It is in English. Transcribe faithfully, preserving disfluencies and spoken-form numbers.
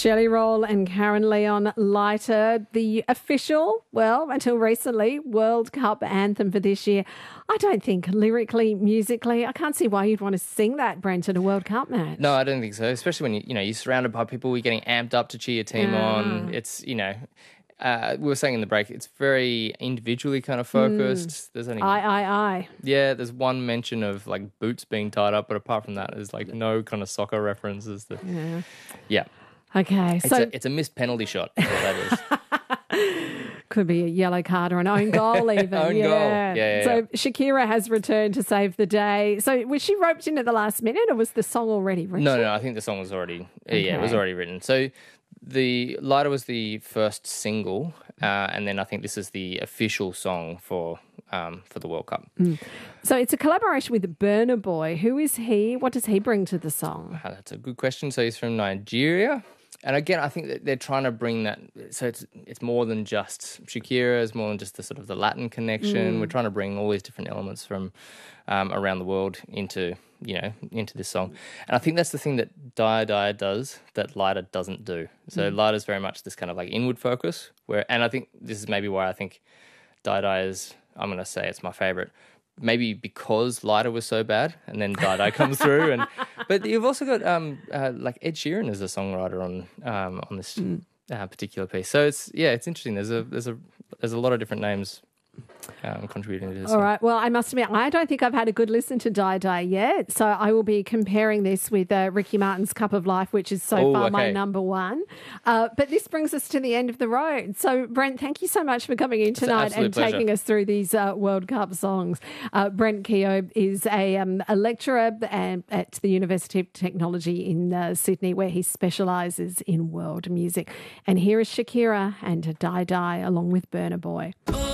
Shelley Roll and Karen Leon, Lighter, the official, well, until recently, World Cup anthem for this year. I don't think lyrically, musically, I can't see why you'd want to sing that, Brent, at a World Cup match. No, I don't think so, especially when you, you know, you're surrounded by people, you're getting amped up to cheer your team Ah. on. It's, you know... Uh, we were saying in the break, it's very individually kind of focused. Mm. There's only I, I, I. Yeah, there's one mention of like boots being tied up, but apart from that, there's like no kind of soccer references. That, yeah. Yeah. Okay, it's so a, it's a missed penalty shot. Is what that is. Could be a yellow card or an own goal, even. own yeah. goal. Yeah, yeah. So Shakira has returned to save the day. So was she roped in at the last minute, or was the song already written? No, no, I think the song was already. Okay. Yeah, it was already written. So. The Lighter was the first single, uh, and then I think this is the official song for um, for the World Cup. Mm. So it's a collaboration with Burna Boy. Who is he? What does he bring to the song? Uh, that's a good question. So he's from Nigeria. And again, I think that they're trying to bring that. So it's it's more than just Shakira. It's more than just the sort of the Latin connection. Mm. We're trying to bring all these different elements from um, around the world into you know into this song. And I think that's the thing that Die Die does that Lighter doesn't do. So mm. Lighter's very much this kind of like inward focus. Where and I think this is maybe why I think Die Die is. I'm going to say it's my favorite. Maybe because Lighter was so bad, and then Die Die comes through, and but you've also got um uh, like Ed Sheeran as a songwriter on um on this mm. uh, particular piece. So it's yeah, it's interesting. There's a there's a there's a lot of different names um, contributing to this. All song. right. Well, I must admit, I don't think I've had a good listen to Die Die yet. So I will be comparing this with uh, Ricky Martin's Cup of Life, which is so oh, far okay. my number one. Uh, but this brings us to the end of the road. So, Brent, thank you so much for coming in tonight and pleasure. taking us through these uh, World Cup songs. Uh, Brent Keogh is a, um, a lecturer at, at the University of Technology in uh, Sydney, where he specialises in world music. And here is Shakira and Die Die along with Burna Boy.